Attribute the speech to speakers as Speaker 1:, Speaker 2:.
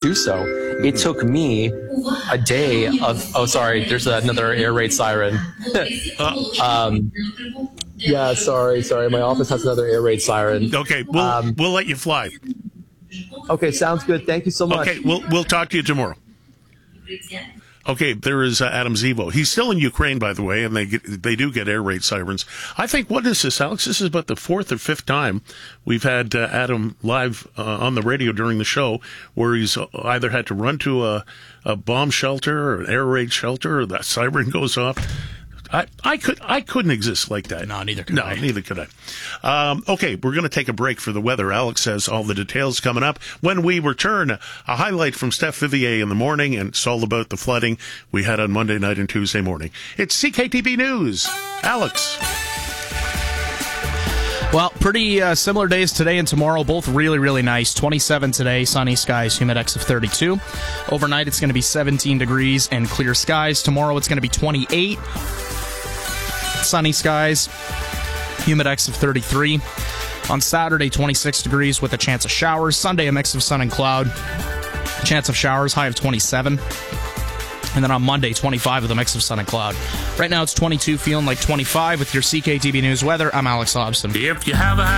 Speaker 1: do so. It took me a day of, oh, sorry, there's another air raid siren. Yeah, sorry. My office has another air raid siren.
Speaker 2: Okay, we'll let you fly.
Speaker 1: Okay, sounds good. Thank you so much.
Speaker 2: Okay, we'll talk to you tomorrow. Okay, there is Adam Zivo. He's still in Ukraine, by the way, and they do get air raid sirens. I think, what is this, Alex? This is about the fourth or fifth time we've had Adam live on the radio during the show, where he's either had to run to a bomb shelter or an air raid shelter, or that siren goes off. I couldn't exist like that.
Speaker 3: No, neither could I.
Speaker 2: Neither could I. Okay, we're going to take a break for the weather. Alex has all the details coming up. When we return, a highlight from Steph Vivier in the morning, and it's all about the flooding we had on Monday night and Tuesday morning. It's CKTB News. Alex.
Speaker 3: Well, pretty similar days today and tomorrow, both really, really nice. 27 today, sunny skies, humidex of 32. Overnight, it's going to be 17 degrees and clear skies. Tomorrow, it's going to be 28. Sunny skies, humidex of 33. On Saturday, 26 degrees with a chance of showers. Sunday, a mix of sun and cloud. Chance of showers, high of 27. And then on Monday, 25 with a mix of sun and cloud. Right now, it's 22, feeling like 25 with your CKTB News weather. I'm Alex Hobson.
Speaker 2: If you have a